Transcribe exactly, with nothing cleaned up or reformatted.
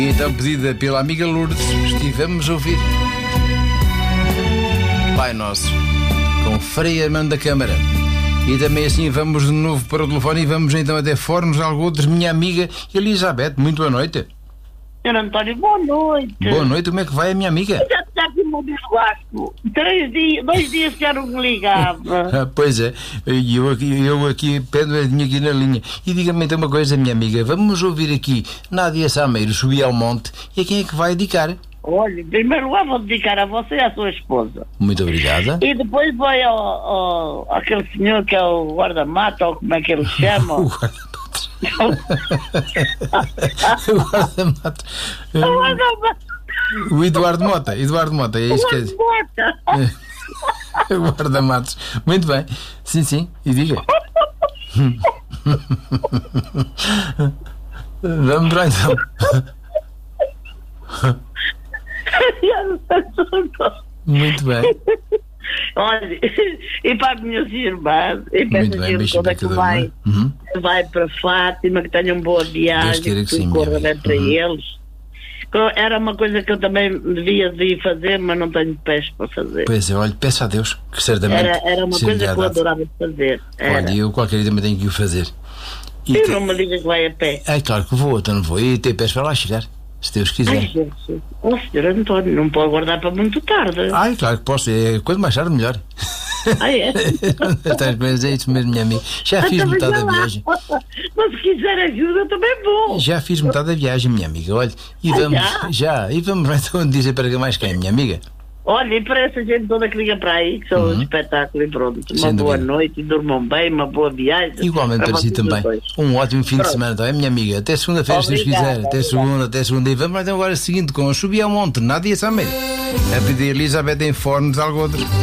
Então, pedida pela amiga Lourdes, estivemos a ouvir Pai Nosso, com Frei Armando da Câmara. E também assim vamos de novo para o telefone e vamos então até Fornos de Algodres, minha amiga Elizabeth. Muito boa noite. senhor António, boa noite. Boa noite, como é que vai a minha amiga? Já está aqui no desgasto. Três dias, dois dias que já não me ligava. Ah, pois é, e eu aqui, eu aqui pendo a minha aqui na linha. E diga-me então uma coisa, minha amiga, vamos ouvir aqui Nádia Sameiro, Subir ao Monte, e a quem é que vai dedicar? Olha, em primeiro lugar vou dedicar a você e à sua esposa. Muito obrigada. E depois vai ao, ao aquele senhor que é o guarda-mata, ou como é que ele se chama? O guarda-mato. O guarda-mato. O guarda-mata. O Eduardo Mota. Eduardo Mota, é isso que é. O guarda-matos. Muito bem. Sim, sim. E diga. Vamos lá então. Muito bem. Olha, e para as minhas irmãs, e para Muito essa bem, gente toda que vai, uhum. vai para Fátima, que tenham boa viagem, que, que sim, corra bem para uhum. eles. Era uma coisa que eu também devia de ir fazer, mas não tenho pés para fazer. Pois é, olha, peço a Deus que certamente Era, era uma coisa que eu adorava fazer. Era. Olha, eu qualquer dia também tenho que o fazer. E eu te... não me diga que vai a pé. É claro que vou, então não vou. E ter pés para lá chegar, se Deus quiser. Ai, Jesus. Oh, senhor António, não pode guardar para muito tarde. Ai, claro que posso. É, quanto mais tarde, melhor. Ah, é? Mas é isso mesmo, minha amiga. Já fiz metade da viagem. Mas se quiser ajuda, também vou. Já fiz metade da viagem, minha amiga. Olha, e vamos, ah, já? já, e vamos então dizer para que mais quem, minha amiga? Olha, e para essa gente toda que liga para aí, que são uhum. um espetáculo e pronto. Uma Sem boa dúvida. Noite, durmam bem, uma boa viagem. Igualmente para si também. Dois. Um ótimo fim pronto. de semana, também, minha amiga. Até segunda-feira, se Deus quiser. Até segunda, até segunda. E vamos então agora o seguinte com Subir ao Monte, Nádia Sameiro. A pedir Elizabeth em Fornos de Algodres.